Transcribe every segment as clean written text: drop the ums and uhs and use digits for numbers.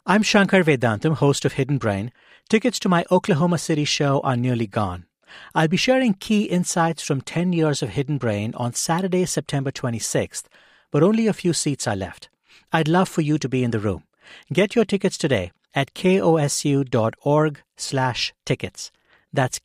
I'm Shankar Vedantam, host of Hidden Brain. Tickets to my Oklahoma City show are nearly gone. I'll be sharing key insights from 10 years of Hidden Brain on Saturday, September 26th, but only a few seats are left. I'd love for you to be in the room. Get your tickets today at kosu.org/tickets. That's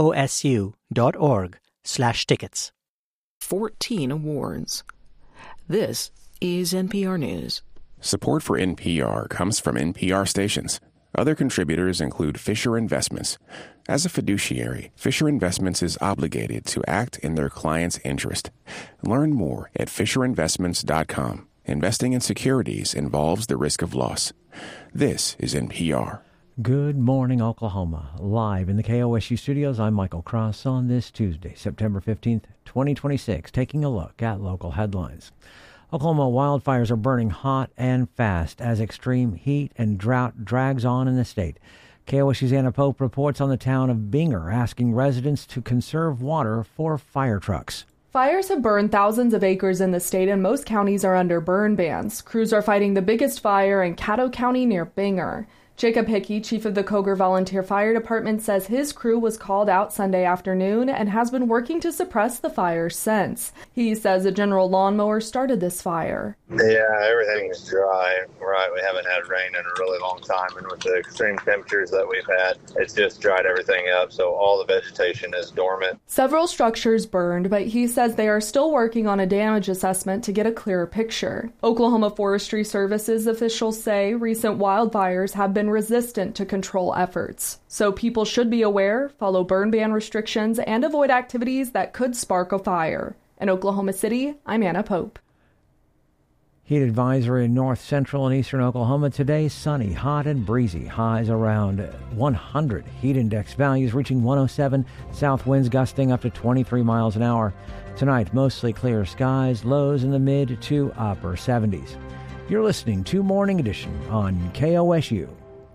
kosu.org/tickets. 14 awards. This is NPR News. Support for NPR comes from NPR stations. Other contributors include Fisher Investments. As a fiduciary, Fisher Investments is obligated to act in their client's interest. Learn more at FisherInvestments.com. Investing in securities involves the risk of loss. This is NPR. Good morning, Oklahoma. Live in the KOSU studios, I'm Michael Cross on this Tuesday, September 15th, 2026, taking a look at local headlines. Oklahoma wildfires are burning hot and fast as extreme heat and drought drags on in the state. KOSU's Anna Pope reports on the town of Binger, asking residents to conserve water for fire trucks. Fires have burned thousands of acres in the state, and most counties are under burn bans. Crews are fighting the biggest fire in Caddo County near Binger. Jacob Hickey, chief of the Coger Volunteer Fire Department, says his crew was called out Sunday afternoon and has been working to suppress the fire since. He says a General lawnmower started this fire. Yeah, everything's dry. Right, we haven't had rain in a really long time, and with the extreme temperatures that we've had, it's just dried everything up, so all the vegetation is dormant. Several structures burned, but he says they are still working on a damage assessment to get a clearer picture. Oklahoma Forestry Services officials say recent wildfires have been resistant to control efforts. So people should be aware, follow burn ban restrictions, and avoid activities that could spark a fire. In Oklahoma City, I'm Anna Pope. Heat advisory in north, central, and eastern Oklahoma today. Sunny, hot, and breezy. Highs around 100. Heat index values reaching 107. South winds gusting up to 23 miles an hour. Tonight, mostly clear skies. Lows in the mid to upper 70s. You're listening to Morning Edition on KOSU.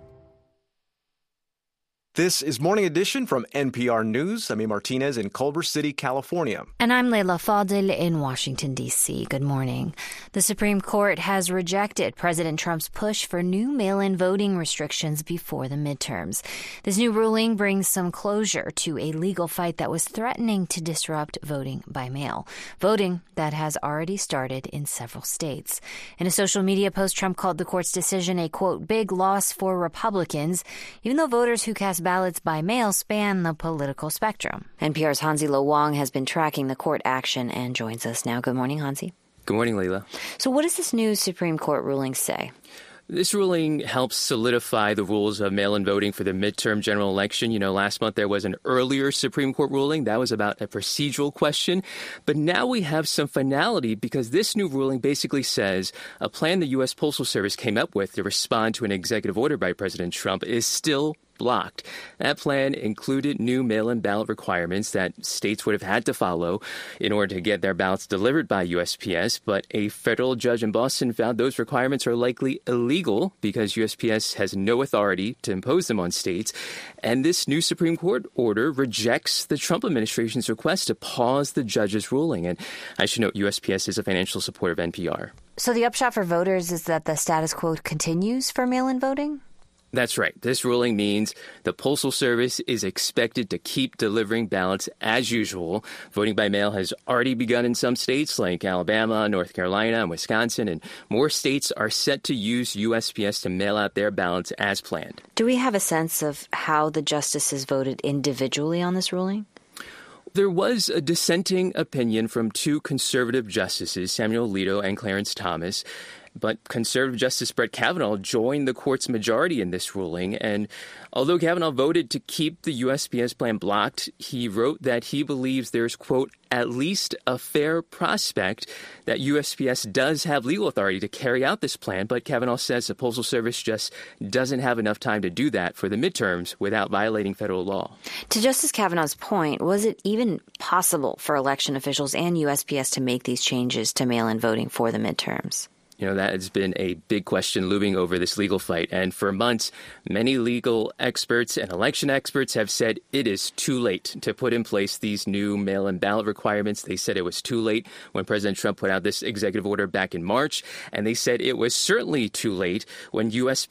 This is Morning Edition from NPR News. I'm A. Martinez in Culver City, California. And I'm Leila Fadel in Washington, D.C. Good morning. The Supreme Court has rejected President Trump's push for new mail-in voting restrictions before the midterms. This new ruling brings some closure to a legal fight that was threatening to disrupt voting by mail, voting that has already started in several states. In a social media post, Trump called the court's decision a, quote, big loss for Republicans, even though voters who cast ballots by mail span the political spectrum. NPR's Hansi Lo Wang has been tracking the court action and joins us now. Good morning, Hansi. Good morning, Leila. So what does this new Supreme Court ruling say? This ruling helps solidify the rules of mail-in voting for the midterm general election. You know, last month there was an earlier Supreme Court ruling that was about a procedural question. But now we have some finality because this new ruling basically says a plan the U.S. Postal Service came up with to respond to an executive order by President Trump is still blocked. That plan included new mail-in ballot requirements that states would have had to follow in order to get their ballots delivered by USPS, but a federal judge in Boston found those requirements are likely illegal because USPS has no authority to impose them on states. And this new Supreme Court order rejects the Trump administration's request to pause the judge's ruling. And I should note USPS is a financial supporter of NPR. So the upshot for voters is that the status quo continues for mail-in voting? That's right. This ruling means the Postal Service is expected to keep delivering ballots as usual. Voting by mail has already begun in some states like Alabama, North Carolina, and Wisconsin, and more states are set to use USPS to mail out their ballots as planned. Do we have a sense of how the justices voted individually on this ruling? There was a dissenting opinion from two conservative justices, Samuel Alito and Clarence Thomas. But conservative Justice Brett Kavanaugh joined the court's majority in this ruling. And although Kavanaugh voted to keep the USPS plan blocked, he wrote that he believes there's, quote, at least a fair prospect that USPS does have legal authority to carry out this plan. But Kavanaugh says the Postal Service just doesn't have enough time to do that for the midterms without violating federal law. To Justice Kavanaugh's point, was it even possible for election officials and USPS to make these changes to mail-in voting for the midterms? You know, that has been a big question looming over this legal fight. And for months, many legal experts and election experts have said it is too late to put in place these new mail-in ballot requirements. They said it was too late when President Trump put out this executive order back in March. And they said it was certainly too late when USPS